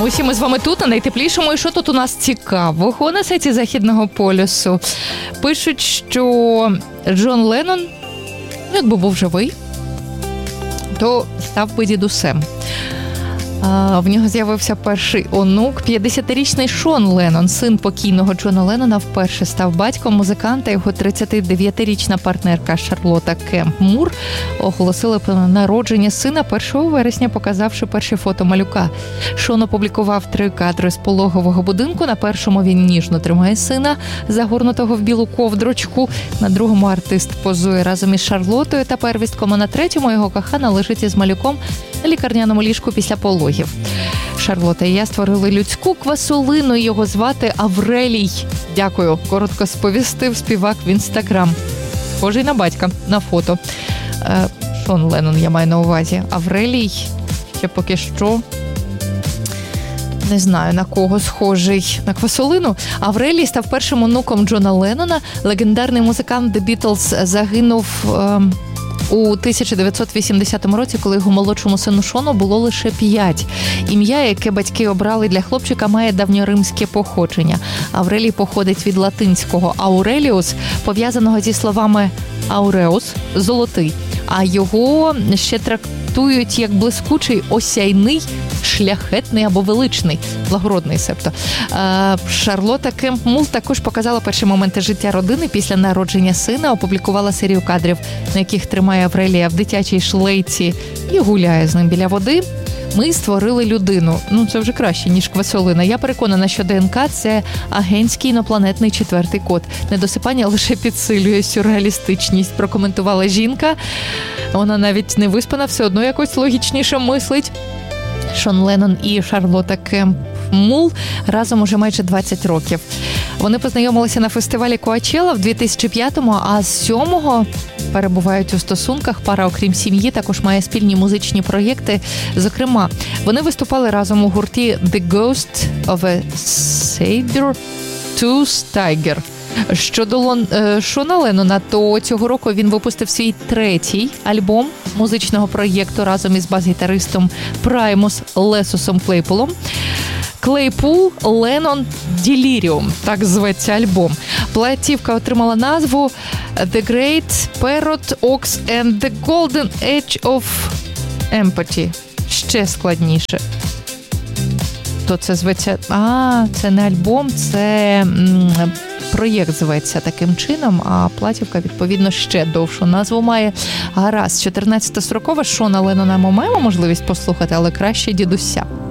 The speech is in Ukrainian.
Усі ми з вами тут, на найтеплішому. І що тут у нас цікавого на сайті Західного полюсу? Пишуть, що Джон Леннон, якби був живий, то став би дідусем. В нього з'явився перший онук. 50-річний Шон Леннон, син покійного Джона Леннона, вперше став батьком музиканта. Його 39-річна партнерка Шарлотта Кемп Мур оголосила про народження сина 1 вересня, показавши перші фото малюка. Шон опублікував 3 кадри з пологового будинку. На першому він ніжно тримає сина, загорнутого в білу ковдрочку. На другому артист позує разом із Шарлотою та первістком, а на третьому його кохана лежить із малюком на лікарняному ліжку після пологів. Шарлотта і я створили людську квасолину, його звати Аврелій. Дякую, коротко сповістив співак в Інстаграм. Схожий на батька, на фото. Шон Леннон, я маю на увазі. Аврелій ще поки що не знаю, на кого схожий. На квасолину? Аврелій став першим онуком Джона Леннона. Легендарний музикант The Beatles загинув у 1980 році, коли його молодшому сину Шону було лише 5. Ім'я, яке батьки обрали для хлопчика, має давньоримське походження. Аврелій походить від латинського «ауреліус», пов'язаного зі словами «ауреус» – «золотий», а його ще трактують як блискучий, осяйний, шляхетний або величний, благородний себто. Шарлотта Кемп Мур також показала перші моменти життя родини після народження сина, опублікувала серію кадрів, на яких тримає Аврелія в дитячій шлейці і гуляє з ним біля води. Ми створили людину. Це вже краще, ніж квасолина. Я переконана, що ДНК – це агентський інопланетний 4-й код. Недосипання лише підсилює сюрреалістичність, прокоментувала жінка. Вона навіть не виспана, все одно якось логічніше мислить. Шон Леннон і Шарлотта Кемп Мур разом уже майже 20 років. Вони познайомилися на фестивалі Коачелла в 2005-му, а з 7-го перебувають у стосунках. Пара, окрім сім'ї, також має спільні музичні проєкти. Зокрема, вони виступали разом у гурті The Ghost of a Saber Tooth Tiger. Щодо Шона Леннона, то цього року він випустив свій 3-й альбом музичного проєкту разом із бас-гітаристом Праймус Лесусом Клейпулом. Клейпул Леннон Delirium, так зветься альбом. Платівка отримала назву The Great Parrot Ox and the Golden Age of Empathy. Ще складніше. То це зветься... це не альбом, це проєкт зветься таким чином, а платівка, відповідно, ще довшу назву має. Гаразд, 14-40 Шона Леннона ми маємо можливість послухати, але краще дідуся.